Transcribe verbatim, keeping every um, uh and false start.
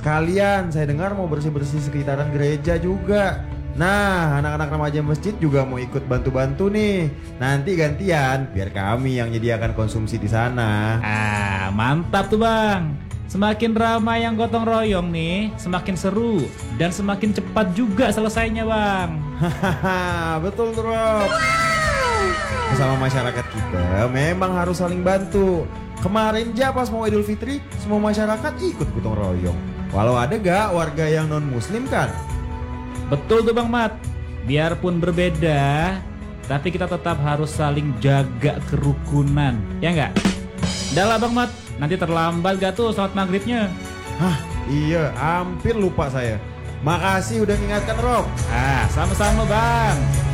Sekalian saya dengar mau bersih-bersih sekitaran gereja juga. Nah, anak-anak remaja masjid juga mau ikut bantu-bantu nih. Nanti gantian, biar kami yang menyediakan konsumsi di sana. Ah, mantap tuh bang. Semakin ramai yang gotong royong nih, semakin seru dan semakin cepat juga selesainya bang. Hahaha, betul tuh Rob. Bersama masyarakat kita memang harus saling bantu. Kemarin aja pas mau Idul Fitri, semua masyarakat ikut gotong royong. Walau ada gak warga yang non muslim kan? Betul tuh Bang Mat. Biarpun berbeda, tapi kita tetap harus saling jaga kerukunan. Ya enggak? Udah lah Bang Mat, nanti terlambat gak tuh sholat maghribnya? Hah, iya, hampir lupa saya. Makasih udah mengingatkan Rob. Ah, sama-sama Bang.